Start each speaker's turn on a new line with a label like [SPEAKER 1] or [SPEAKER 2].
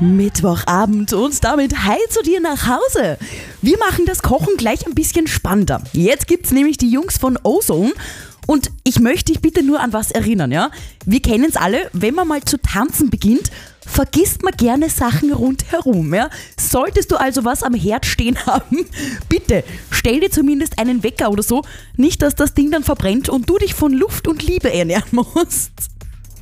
[SPEAKER 1] Mittwochabend und damit hi zu dir nach Hause. Wir machen das Kochen gleich ein bisschen spannender. Jetzt gibt's nämlich die Jungs von Ozone und ich möchte dich bitte nur an was erinnern, ja? Wir kennen es alle, wenn man mal zu tanzen beginnt, vergisst man gerne Sachen rundherum, ja? Solltest du also was am Herd stehen haben, bitte stell dir zumindest einen Wecker oder so, nicht dass das Ding dann verbrennt und du dich von Luft und Liebe ernähren musst.